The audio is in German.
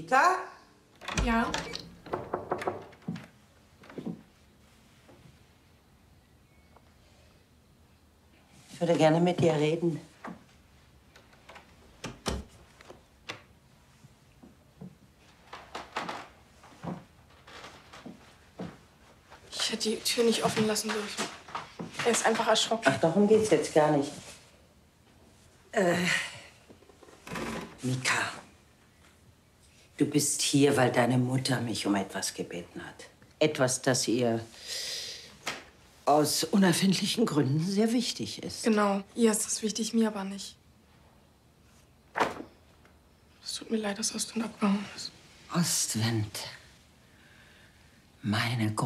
Mika? Ja? Ich würde gerne mit dir reden. Ich hätte die Tür nicht offen lassen dürfen. Er ist einfach erschrocken. Ach, darum geht's jetzt gar nicht. Mika, du bist hier, weil deine Mutter mich um etwas gebeten hat. Etwas, das ihr aus unerfindlichen Gründen sehr wichtig ist. Genau, ihr ist das wichtig, mir aber nicht. Es tut mir leid, dass Ostwind abgehauen ist. Ostwind. Meine